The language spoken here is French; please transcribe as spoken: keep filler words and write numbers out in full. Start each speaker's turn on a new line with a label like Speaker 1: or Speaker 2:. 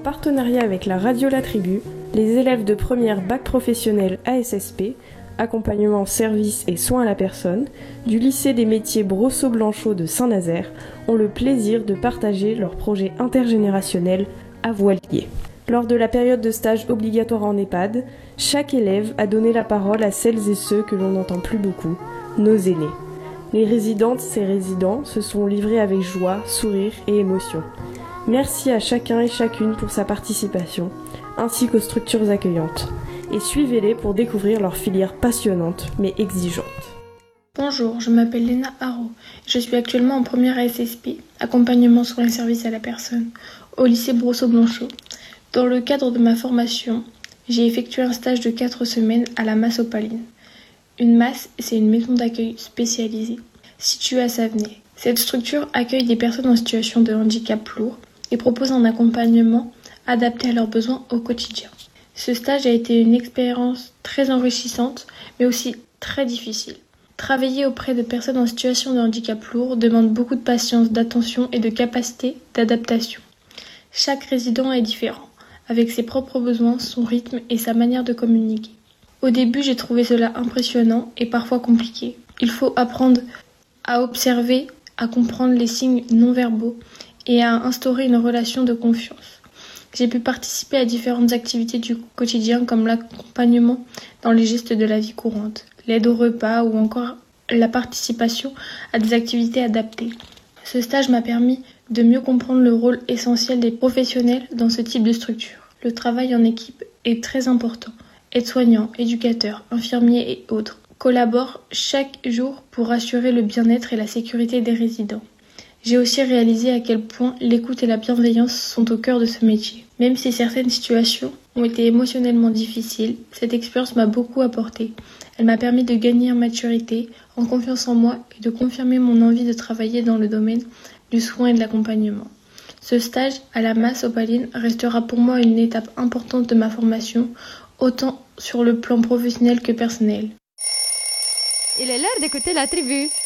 Speaker 1: partenariat avec la radio La Tribu, les élèves de première bac professionnel A S S P, accompagnement, service et soins à la personne, du lycée des métiers Brosseau-Blanchot de Saint-Nazaire ont le plaisir de partager leur projet intergénérationnel à Voilier. Lors de la période de stage obligatoire en EHPAD, chaque élève a donné la parole à celles et ceux que l'on n'entend plus beaucoup, nos aînés. Les résidentes et résidents se sont livrés avec joie, sourire et émotion. Merci à chacun et chacune pour sa participation, ainsi qu'aux structures accueillantes. Et suivez-les pour découvrir leur filière passionnante mais exigeante.
Speaker 2: Bonjour, je m'appelle Léna Haro. Je suis actuellement en première A S S P, accompagnement sur les services à la personne, au lycée Brosseau-Blanchot. Dans le cadre de ma formation, j'ai effectué un stage de quatre semaines à la Masse Opaline. Une masse, c'est une maison d'accueil spécialisée, située à Savenay. Cette structure accueille des personnes en situation de handicap lourd et propose un accompagnement adapté à leurs besoins au quotidien. Ce stage a été une expérience très enrichissante, mais aussi très difficile. Travailler auprès de personnes en situation de handicap lourd demande beaucoup de patience, d'attention et de capacité d'adaptation. Chaque résident est différent, avec ses propres besoins, son rythme et sa manière de communiquer. Au début, j'ai trouvé cela impressionnant et parfois compliqué. Il faut apprendre à observer, à comprendre les signes non-verbaux et à instaurer une relation de confiance. J'ai pu participer à différentes activités du quotidien comme l'accompagnement dans les gestes de la vie courante, l'aide au repas ou encore la participation à des activités adaptées. Ce stage m'a permis de mieux comprendre le rôle essentiel des professionnels dans ce type de structure. Le travail en équipe est très important. Aides-soignants, éducateurs, infirmiers et autres collaborent chaque jour pour assurer le bien-être et la sécurité des résidents. J'ai aussi réalisé à quel point l'écoute et la bienveillance sont au cœur de ce métier. Même si certaines situations ont été émotionnellement difficiles, cette expérience m'a beaucoup apporté. Elle m'a permis de gagner en maturité, en confiance en moi et de confirmer mon envie de travailler dans le domaine du soin et de l'accompagnement. Ce stage à la Masse Opaline restera pour moi une étape importante de ma formation, autant sur le plan professionnel que personnel.
Speaker 3: Il est l'heure d'écouter la tribu.